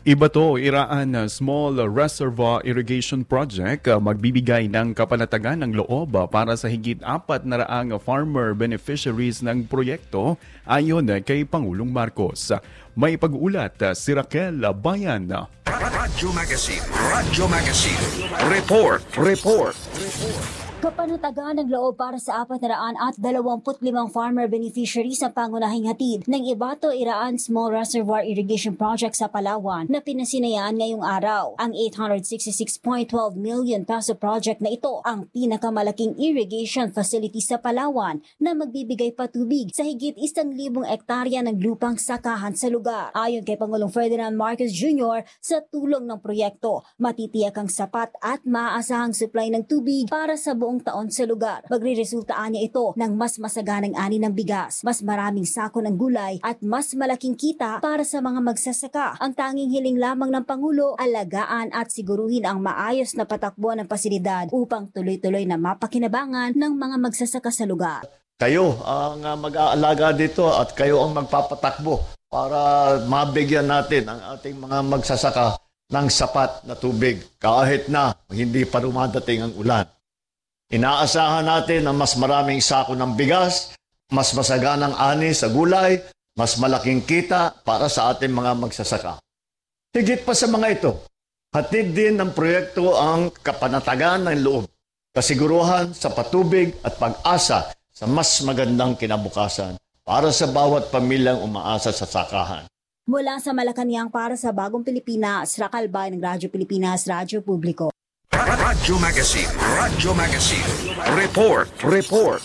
Iba to, Iraan Small Reservoir Irrigation Project magbibigay ng kapanatagan ng loob para sa higit 400 farmer beneficiaries ng proyekto ayon kay Pangulong Marcos. May pag-uulat si Raquel Bayan. Radyo Magazine. Report. Kapanatagan ng loob para sa 425 farmer beneficiaries ang pangunahing hatid ng Ibato Iraan Small Reservoir Irrigation Project sa Palawan na pinasinayaan ngayong araw. Ang 866.12 million peso project na ito ang pinakamalaking irrigation facility sa Palawan na magbibigay patubig sa higit 1,000 ektarya ng lupang sakahan sa lugar. Ayon kay Pangulong Ferdinand Marcos Jr., sa tulong ng proyekto, matitiyak ang sapat at maaasahang supply ng tubig para sa buong taon sa lugar. Magre-resultaan niya ito ng mas masaganang ani ng bigas, mas maraming sako ng gulay at mas malaking kita para sa mga magsasaka. Ang tanging hiling lamang ng Pangulo, alagaan at siguruhin ang maayos na patakbo ng pasilidad upang tuloy-tuloy na mapakinabangan ng mga magsasaka sa lugar. Kayo ang mag-aalaga dito at kayo ang magpapatakbo para mabigyan natin ang ating mga magsasaka ng sapat na tubig kahit na hindi pa dumadating ang ulan. Inaasahan natin na mas maraming sako ng bigas, mas masaganang ani sa gulay, mas malaking kita para sa ating mga magsasaka. Higit pa sa mga ito, hatid din ng proyekto ang kapanatagan ng loob, kasiguruhan sa patubig at pag-asa sa mas magandang kinabukasan para sa bawat pamilyang umaasa sa sakahan. Mula sa Malacanang para sa Bagong Pilipinas, Raquel Bayan ng Radyo Pilipinas, Radyo Publiko. Radyo Magazine. Report.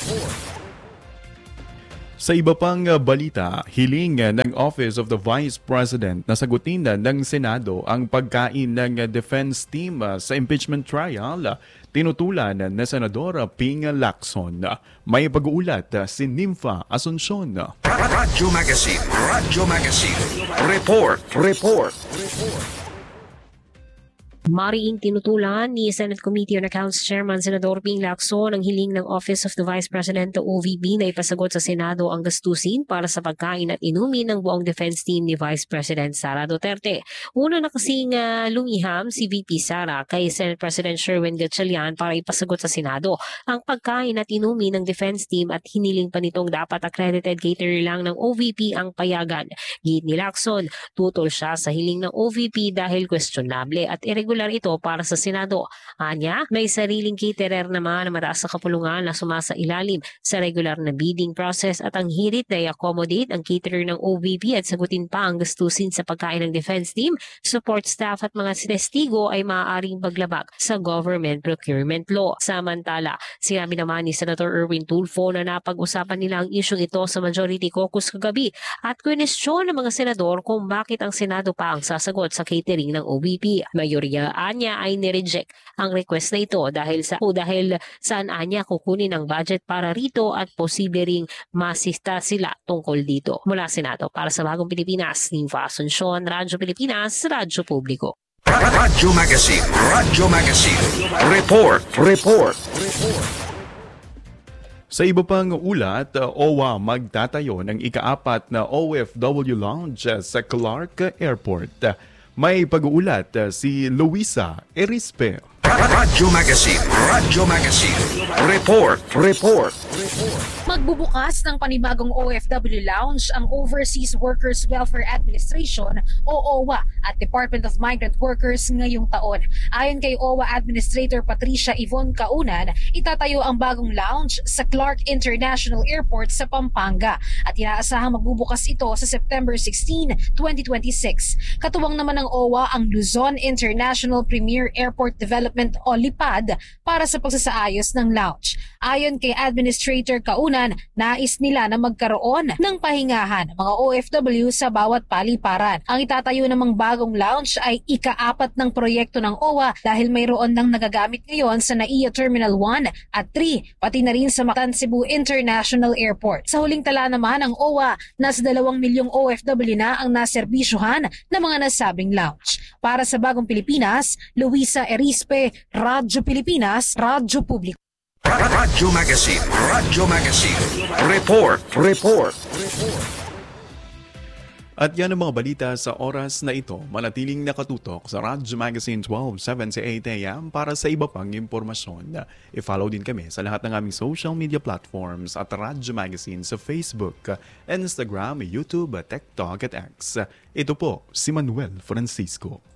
Sa iba pang balita, hiling ng Office of the Vice President na sagutin ng Senado ang pagkain ng defense team sa impeachment trial, tinutulan na Senador Ping Lacson. May pag-uulat si Nympha Asuncion. Radyo Magazine. Report. Mariing tinutulan ni Senate Committee on Accounts Chairman Senador Ping Lacson ang hiling ng Office of the Vice President o OVP na ipasagot sa Senado ang gastusin para sa pagkain at inumin ng buong defense team ni Vice President Sara Duterte. Una na kasing lumiham si VP Sara kay Senate President Sherwin Gatchalian para ipasagot sa Senado ang pagkain at inumin ng defense team at hiniling pa nitong dapat accredited caterer lang ng OVP ang payagan. Gid ni Lacson, tutol siya sa hiling ng OVP dahil questionable at irregular ito para sa Senado. Anya, may sariling caterer naman na mataas sa kapulungan na sumasailalim sa regular na bidding process at ang hirit na i-accommodate ang caterer ng OVP at sagutin pa ang gastusin sa pagkain ng defense team, support staff at mga testigo ay maaaring paglabag sa government procurement law. Samantala, sinabi naman ni Senator Erwin Tulfo na napag-usapan nila ang isyong ito sa Majority Caucus kagabi at kwestiyon ng mga senador kung bakit ang Senado pa ang sasagot sa catering ng OVP. Mayorya anya ay nireject ang request na ito dahil saan anya kukunin ang budget para rito at posible ring masista sila tungkol dito. Mula Senado para sa Bagong Pilipinas, Nympha Asuncion, Radyo Pilipinas, Radyo Publiko. Radyo Magazine. Report. Sa iba pang ulat, OWA magtatayo ng ika-4 na OFW Lounge sa Clark Airport. May pag-uulat si Luisa Erispe. Radyo Magazine. Report. Magbubukas ng panibagong OFW Lounge ang Overseas Workers Welfare Administration o OWA at Department of Migrant Workers ngayong taon. Ayon kay OWA Administrator Patricia Yvonne Kaunan, itatayo ang bagong lounge sa Clark International Airport sa Pampanga at inaasahang magbubukas ito sa September 16, 2026. Katuwang naman ng OWA ang Luzon International Premier Airport Development o LIPAD para sa pagsasaayos ng lounge. Ayon kay Administrator Kaunan, nais nila na magkaroon ng pahingahan mga OFW sa bawat paliparan. Ang itatayo namang bagong lounge ay ika-4 ng proyekto ng OWA dahil mayroon nang nagagamit ngayon sa NAIA Terminal 1 at 3, pati na rin sa Mactan Cebu International Airport. Sa huling tala naman ng OWA, nasa 2 milyong OFW na ang naserbisyuhan ng mga nasabing lounge. Para sa Bagong Pilipinas, Luisa Erispe, Radyo Pilipinas, Radyo Publiko. Radyo Magazine. Report. At yan ang mga balita sa oras na ito. Manatiling nakatutok sa Radyo Magazine 12:07 sa 8 a.m. para sa iba pang impormasyon. I-follow din kami sa lahat ng aming social media platforms at Radyo Magazine sa Facebook, Instagram, YouTube, TikTok at X. Ito po si Manuel Francisco.